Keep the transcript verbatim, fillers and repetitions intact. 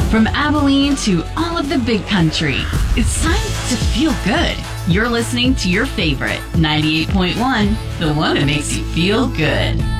From Abilene to all of the big country, it's time to feel good. You're listening to your favorite ninety-eight point one, the one that makes you feel good.